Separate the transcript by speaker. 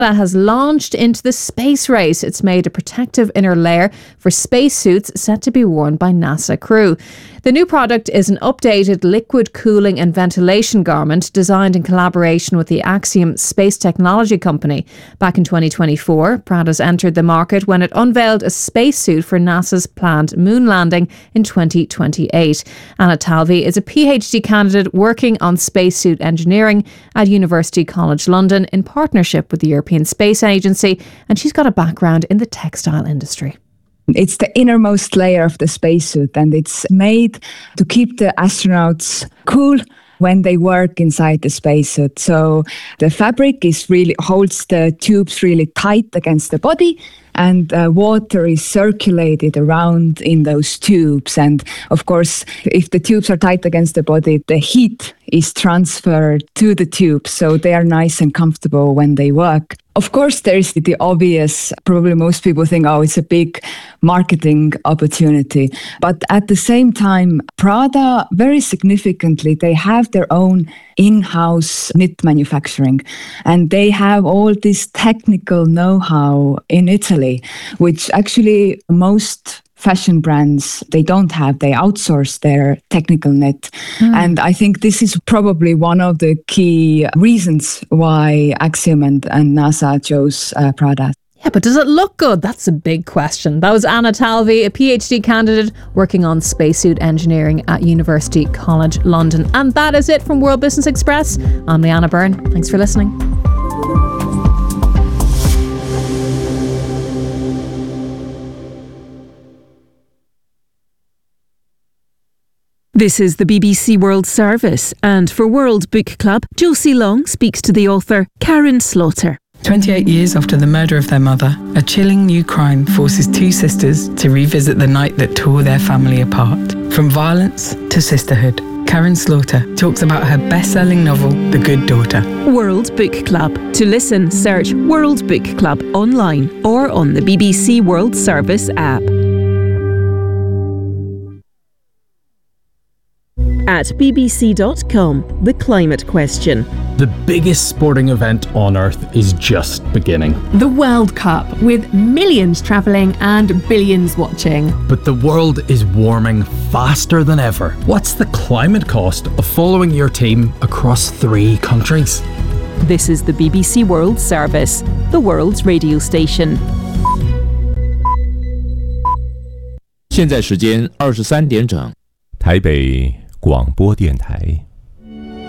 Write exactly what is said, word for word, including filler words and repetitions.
Speaker 1: has launched into the space race. It's made a protective inner layer for spacesuits set to be worn by NASA crew. The new product is an updated liquid cooling and ventilation garment designed in collaboration with the Axiom space technology company. Back in twenty twenty-four, Prada's entered the market when it unveiled a spacesuit for NASA's planned moon landing in twenty twenty-eight. Anna Talvi is a PhD candidate working on spacesuit engineering at University College London in partnership with the European Space Agency, and she's got a background in the textile industry.
Speaker 2: It's the innermost layer of the spacesuit, and it's made to keep the astronauts cool when they work inside the spacesuit. So the fabric is really holds the tubes really tight against the body, and uh, water is circulated around in those tubes. And of course, if the tubes are tight against the body, the heat is transferred to the tubes, so they are nice and comfortable when they work. Of course, there is the obvious, probably most people think, oh, it's a big marketing opportunity. But at the same time, Prada, very significantly, they have their own in-house knit manufacturing. And they have all this technical know-how in Italy, which actually most fashion brands, they don't have. They outsource their technical knit. Mm. And I think this is probably one of the key reasons why Axiom and, and NASA chose uh, Prada.
Speaker 1: Yeah, but does it look good? That's a big question. That was Anna Talvi, a PhD candidate working on spacesuit engineering at University College London. And that is it from World Business Express. I'm Leanna Byrne. Thanks for listening.
Speaker 3: This is the B B C World Service, and for World Book Club, Josie Long speaks to the author Karin Slaughter.
Speaker 4: twenty-eight years after the murder of their mother, a chilling new crime forces two sisters to revisit the night that tore their family apart. From violence to sisterhood, Karin Slaughter talks about her best-selling novel, The Good Daughter.
Speaker 3: World Book Club. To listen, search World Book Club online or on the B B C World Service app. At b b c dot com, the climate question.
Speaker 5: The biggest sporting event on Earth is just beginning.
Speaker 6: The World Cup, with millions travelling and billions watching.
Speaker 5: But the world is warming faster than ever. What's the climate cost of following your team across three countries?
Speaker 3: This is the B B C World Service, the world's radio station.
Speaker 7: 现在时间二十三点整，
Speaker 8: 台北广播电台。